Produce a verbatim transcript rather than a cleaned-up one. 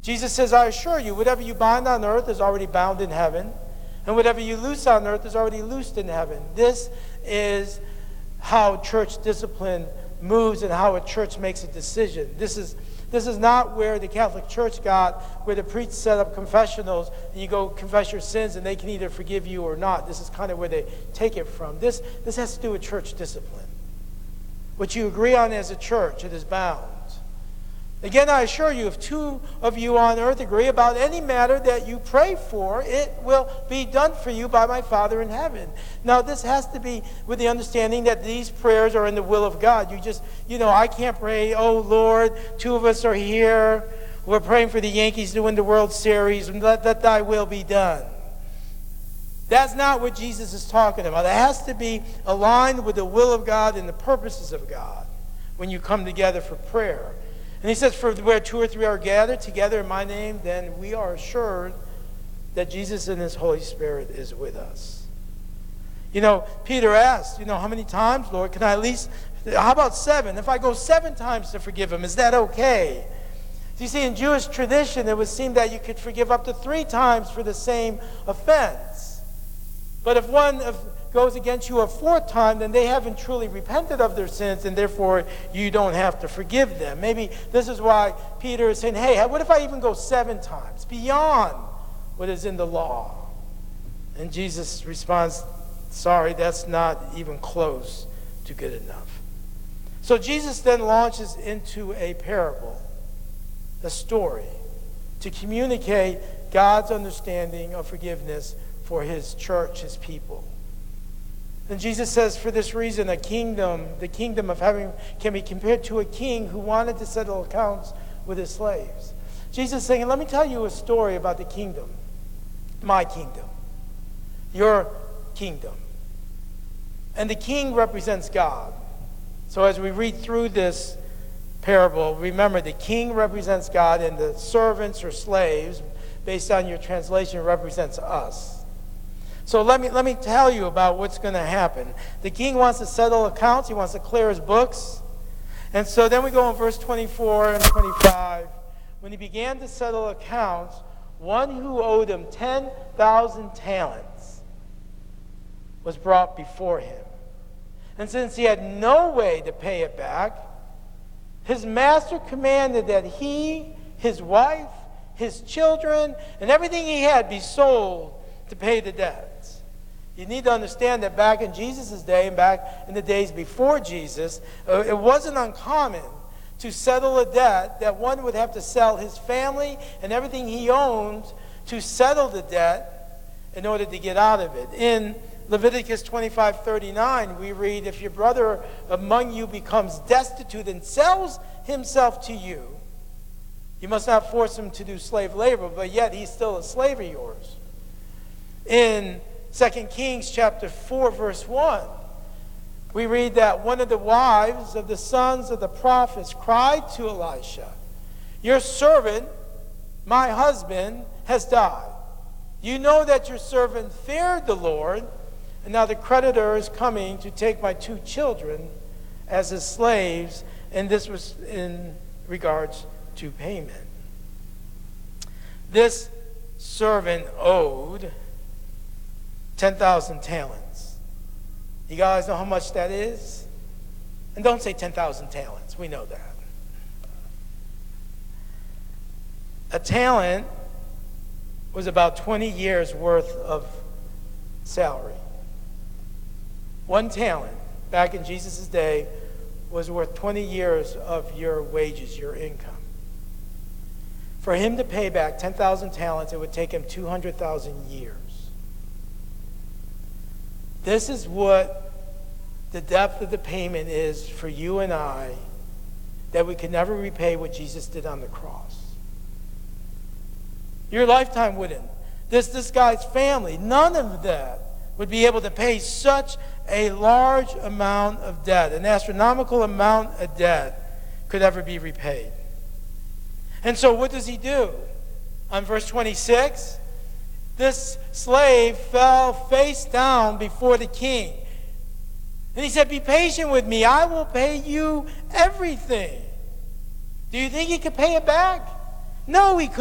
Jesus says, I assure you, whatever you bind on earth is already bound in heaven, and whatever you loose on earth is already loosed in heaven. This is how church discipline moves and how a church makes a decision. This is This is not where the Catholic Church got, where the priest set up confessionals and you go confess your sins and they can either forgive you or not. This is kind of where they take it from. This, this has to do with church discipline. What you agree on as a church, it is bound. Again, I assure you, if two of you on earth agree about any matter that you pray for, it will be done for you by my Father in heaven. Now, this has to be with the understanding that these prayers are in the will of God. You just, you know, I can't pray, oh Lord, two of us are here, we're praying for the Yankees to win the World Series, and let, let thy will be done. That's not what Jesus is talking about. It has to be aligned with the will of God and the purposes of God when you come together for prayer. And he says, for where two or three are gathered together in my name, then we are assured that Jesus and his Holy Spirit is with us. You know, Peter asked, you know, how many times, Lord, can I at least, how about seven? If I go seven times to forgive him, is that okay? You see, in Jewish tradition, it would seem that you could forgive up to three times for the same offense. But if one of goes against you a fourth time, then they haven't truly repented of their sins, and therefore you don't have to forgive them. Maybe this is why Peter is saying, hey, what if I even go seven times, beyond what is in the law? And Jesus responds, sorry, that's not even close to good enough. So Jesus then launches into a parable, a story, to communicate God's understanding of forgiveness for his church, his people. And Jesus says, for this reason, a kingdom, the kingdom of heaven, can be compared to a king who wanted to settle accounts with his slaves. Jesus is saying, let me tell you a story about the kingdom, my kingdom, your kingdom. And the king represents God. So as we read through this parable, remember the king represents God and the servants or slaves, based on your translation, represents us. So let me let me tell you about what's going to happen. The king wants to settle accounts. He wants to clear his books. And so then we go in verse twenty-four and twenty-five. When he began to settle accounts, one who owed him ten thousand talents was brought before him. And since he had no way to pay it back, his master commanded that he, his wife, his children, and everything he had be sold to pay the debts. You need to understand that back in Jesus' day and back in the days before Jesus, uh, it wasn't uncommon to settle a debt that one would have to sell his family and everything he owned to settle the debt in order to get out of it. In Leviticus twenty-five thirty-nine, we read, if your brother among you becomes destitute and sells himself to you, you must not force him to do slave labor, but yet he's still a slave of yours. In Second Kings chapter four, verse one, we read that one of the wives of the sons of the prophets cried to Elisha, your servant, my husband, has died. You know that your servant feared the Lord, and now the creditor is coming to take my two children as his slaves, and this was in regards to payment. This servant owed ten thousand talents. You guys know how much that is? And don't say ten thousand talents. We know that. A talent was about twenty years worth of salary. One talent, back in Jesus' day, was worth twenty years of your wages, your income. For him to pay back ten thousand talents, it would take him two hundred thousand years. This is what the depth of the payment is for you and I, that we can never repay what Jesus did on the cross. Your lifetime wouldn't. This, this guy's family, none of that would be able to pay such a large amount of debt. An astronomical amount of debt could ever be repaid. And so what does he do? On verse twenty-six, this slave fell face down before the king. And he said, be patient with me. I will pay you everything. Do you think he could pay it back? No, he couldn't.